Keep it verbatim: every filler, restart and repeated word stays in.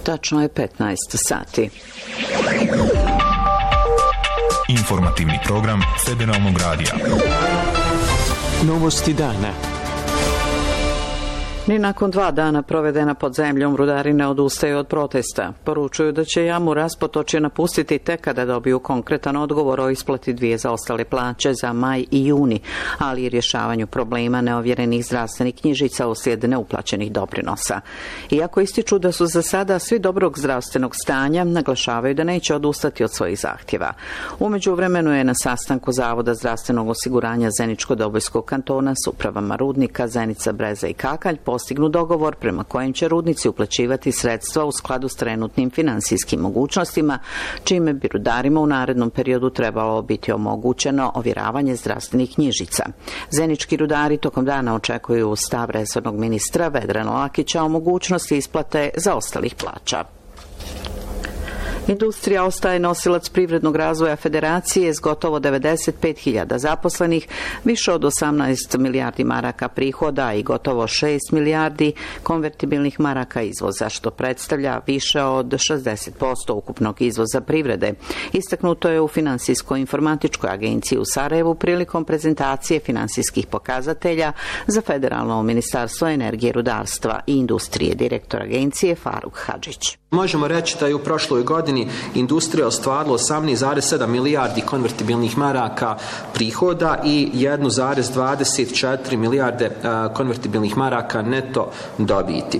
tačno je petnaest sati. Informativni program Federalnog radija. Novosti dana. Ni nakon dva dana provedena pod zemljom rudari ne odustaju od protesta. Poručuju da će jamu Raspotočje napustiti tek kada dobiju konkretan odgovor o isplati dvije zaostale plaće za maj i juni, ali i rješavanju problema neovjerenih zdravstvenih knjižica uslijed neuplaćenih doprinosa. Iako ističu da su za sada svi dobrog zdravstvenog stanja, naglašavaju da neće odustati od svojih zahtjeva. U međuvremenu je na sastanku Zavoda zdravstvenog osiguranja Zeničko-Dobojskog kantona s upravama rudnika Zenica, Breza i Kakalj postignu dogovor prema kojem će rudnici uplaćivati sredstva u skladu s trenutnim financijskim mogućnostima, čime bi rudarima u narednom periodu trebalo biti omogućeno ovjeravanje zdravstvenih knjižica. Zenički rudari tokom dana očekuju stav resornog ministra Vedrana Lakića o mogućnosti isplate zaostalih plaća. Industrija ostaje nosilac privrednog razvoja federacije s gotovo devedeset pet hiljada zaposlenih, više od osamnaest milijardi maraka prihoda i gotovo šest milijardi konvertibilnih maraka izvoza, što predstavlja više od šezdeset posto ukupnog izvoza privrede. Istaknuto je u Finansijsko-informatičkoj agenciji u Sarajevu prilikom prezentacije finansijskih pokazatelja za Federalno ministarstvo energije, rudarstva i industrije, direktor agencije Faruk Hadžić. Možemo reći da je u prošloj godini industrija ostvarila osamnaest zarez sedam milijardi konvertibilnih maraka prihoda i jedan zarez dvadeset četiri milijarde konvertibilnih maraka neto dobiti.